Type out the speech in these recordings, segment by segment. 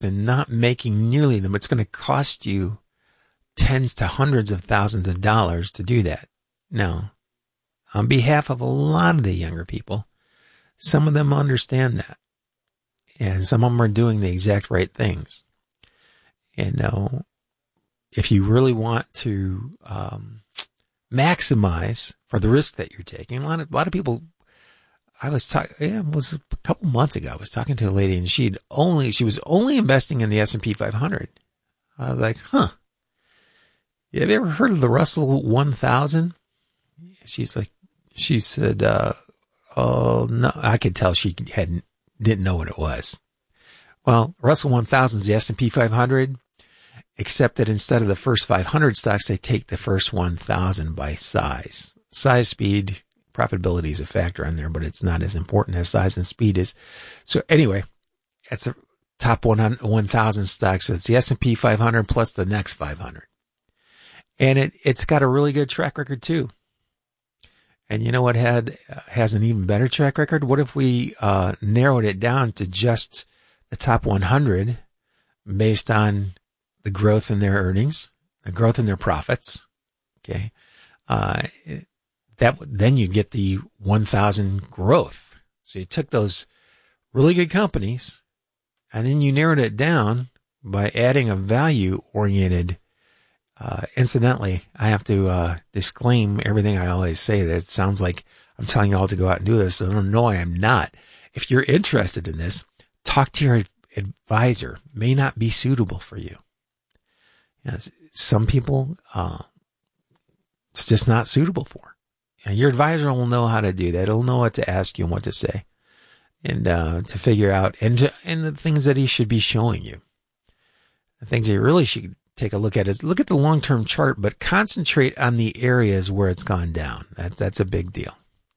and not making nearly them. It's going to cost you tens to hundreds of thousands of dollars to do that. Now, on behalf of a lot of the younger people, some of them understand that. And some of them are doing the exact right things. And if you really want to maximize for the risk that you're taking, a lot of people, it was a couple months ago, I was talking to a lady and she was only investing in the S&P 500. I was like, huh. Have you ever heard of the Russell 1000? She said, oh, no, I could tell she didn't know what it was. Well, Russell 1000 is the S&P 500, except that instead of the first 500 stocks, they take the first 1,000 by size. Size, speed, profitability is a factor in there, but it's not as important as size and speed is. So anyway, that's the top 1,000 stocks. So it's the S&P 500 plus the next 500. And it's got a really good track record too. And you know what has an even better track record? What if we narrowed it down to just the top 100 based on the growth in their earnings, the growth in their profits? Okay. Then you'd get the 1,000 growth. So you took those really good companies and then you narrowed it down by adding a value-oriented. Incidentally, I have to disclaim everything I always say, that it sounds like I'm telling you all to go out and do this. So no, I am not. If you're interested in this, talk to your advisor. May not be suitable for you. Yes, some people, it's just not suitable for. And your advisor will know how to do that. He'll know what to ask you and what to say, and to figure out, and the things that he should be showing you. The things that you really should take a look at is look at the long-term chart, but concentrate on the areas where it's gone down. That's a big deal.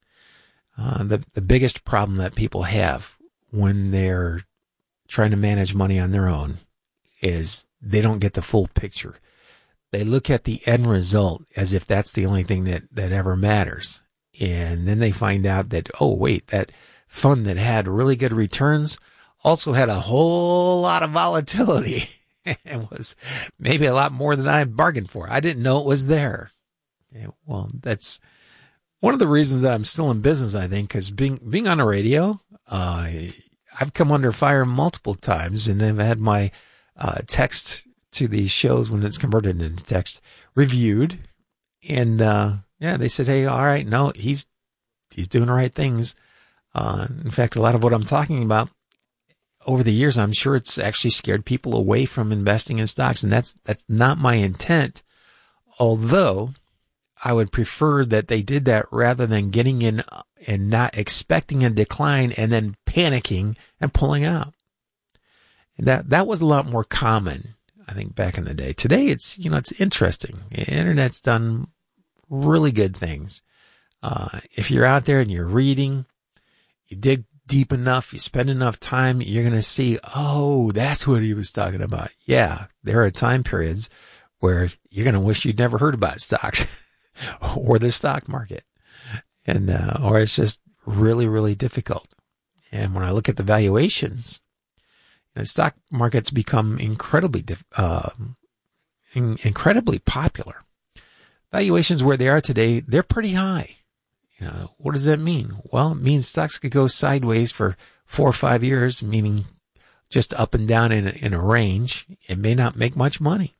The biggest problem that people have when they're trying to manage money on their own is they don't get the full picture. They look at the end result as if that's the only thing that ever matters. And then they find out that, oh, wait, that fund that had really good returns also had a whole lot of volatility. It was maybe a lot more than I bargained for. I didn't know it was there. Yeah, well, that's one of the reasons that I'm still in business, I think, because being on the radio, I've come under fire multiple times, and I've had my text to these shows when it's converted into text reviewed. And they said, hey, all right, no, he's doing the right things. In fact, a lot of what I'm talking about over the years, I'm sure it's actually scared people away from investing in stocks, and that's not my intent. Although I would prefer that they did that rather than getting in and not expecting a decline and then panicking and pulling out. And that was a lot more common, I think, back in the day. Today, it's interesting. The internet's done really good things. If you're out there and you're reading, you dig deep enough, you spend enough time, you're going to see, oh, that's what he was talking about. Yeah, there are time periods where you're going to wish you'd never heard about stocks or the stock market. And, or it's just really, really difficult. And when I look at the valuations, the stock market's become incredibly popular. Valuations where they are today, they're pretty high. What does that mean? Well, it means stocks could go sideways for 4 or 5 years, meaning just up and down in a range. It may not make much money.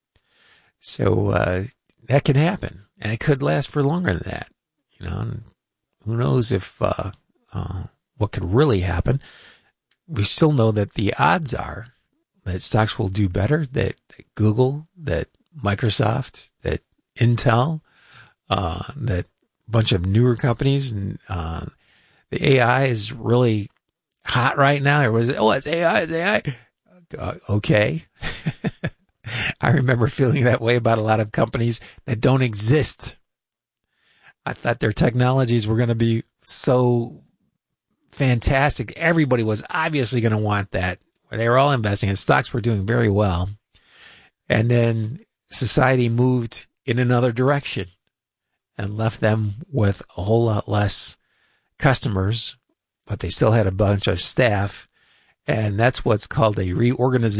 So, that can happen, and it could last for longer than that. And who knows if, what could really happen. We still know that the odds are that stocks will do better, that Google, that Microsoft, that Intel, that bunch of newer companies, and the AI is really hot right now. Everybody's, oh, it's AI. Okay. I remember feeling that way about a lot of companies that don't exist. I thought their technologies were going to be so fantastic. Everybody was obviously going to want that. They were all investing, and stocks were doing very well. And then society moved in another direction and left them with a whole lot less customers, but they still had a bunch of staff, And that's what's called a reorganization